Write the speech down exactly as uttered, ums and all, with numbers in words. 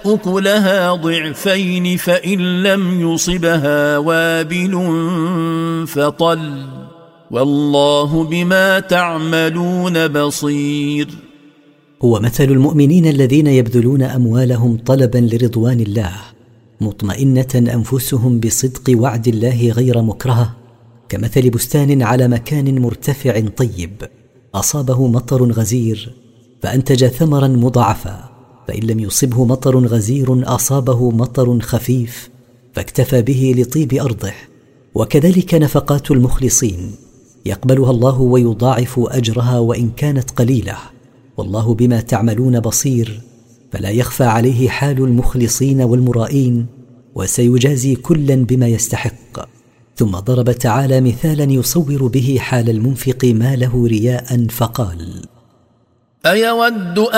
أكلها ضعفين فإن لم يصبها وابل فطل والله بما تعملون بصير. هو مثل المؤمنين الذين يبذلون أموالهم طلبا لرضوان الله مطمئنة أنفسهم بصدق وعد الله غير مكرهة، كمثل بستان على مكان مرتفع طيب أصابه مطر غزير فأنتج ثمرا مضاعفا، فإن لم يصبه مطر غزير أصابه مطر خفيف فاكتفى به لطيب أرضه. وكذلك نفقات المخلصين يقبلها الله ويضاعف أجرها وإن كانت قليلة، والله بما تعملون بصير، فلا يخفى عليه حال المخلصين والمرائين، وسيجازي كلا بما يستحق. ثم ضرب تعالى مثالا يصور به حال المنفق ما له رياء فقال: أيود